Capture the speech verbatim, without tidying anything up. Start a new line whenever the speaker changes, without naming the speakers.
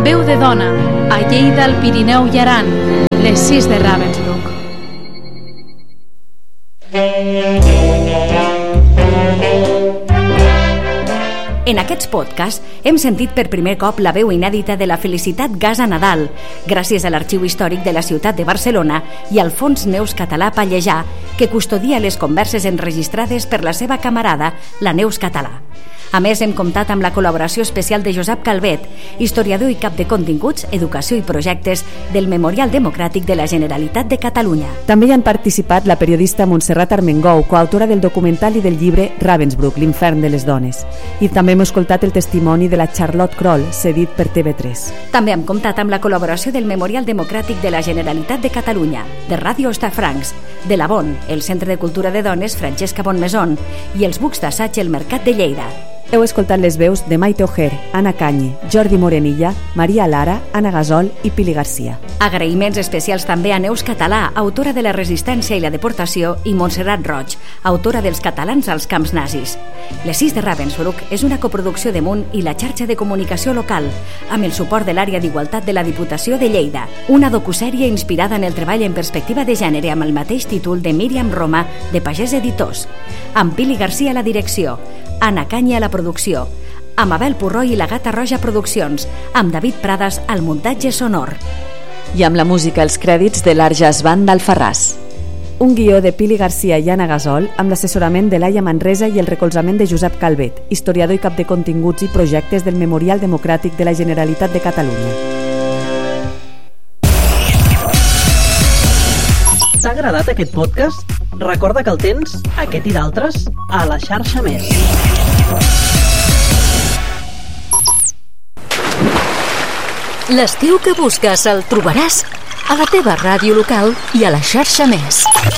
Veu de dona, a Lleida, el Pirineu i Aran, les sis de Ravensbrück.
En aquests podcasts hem sentit per primer cop la veu inèdita de la Felicitat Gasa Nadal, gràcies a l'Arxiu Històric de la ciutat de Barcelona i al Fons Neus Català Pallejà, que custodia les converses enregistrades per la seva camarada, la Neus Català. A més, hem comptat amb la col·laboració especial de Josep Calvet, historiador i cap de continguts, educació i projectes del Memorial Democràtic de la Generalitat de Catalunya.
També hi han participat la periodista Montserrat Armengou, coautora del documental i del llibre Ravensbrück, l'infern de les dones. I també hem escoltat el testimoni de la Charlotte Kroll, cedit per T V tres.
També hem comptat amb la col·laboració del Memorial Democràtic de la Generalitat de Catalunya, de Ràdio Hostafrancs, de la Bon, el Centre de Cultura de Dones Francesca Bonmaison i els bucs d'assaig El Mercat de Lleida.
Heu escoltat les veus de Maite Ojer, Anna Cañe, Jordi Morenilla, Maria Lara, Anna Gasol i Pili Garcia.
Agraïments especials també a Neus Català, autora de La resistència i la deportació, i Montserrat Roig, autora dels catalans als camps nazis. Les sis de Ravensbrück és una coproducció de Munt i la xarxa de comunicació local, amb el suport de l'àrea d'igualtat de la Diputació de Lleida, una docusèrie inspirada en el treball en perspectiva de gènere amb el mateix títol de Míriam Roma, de Pagès Editors, amb Pili Garcia a la direcció, Anna Caña a la producció, amb Abel Purroi i la Gata Roja Produccions, amb David Prades al muntatge sonor.
I amb la música als crèdits de l'Arjas Band d'Alfarràs. Un guió de Pili Garcia i Anna Gasol amb l'assessorament de Laia Manresa i el recolzament de Josep Calvet, historiador i cap de continguts i projectes del Memorial Democràtic de la Generalitat de Catalunya.
T'ha agradat aquest podcast? Recorda que el tens, aquest i d'altres, a la xarxa Més.
L'estiu que busques el trobaràs a la teva ràdio local i a la xarxa Més.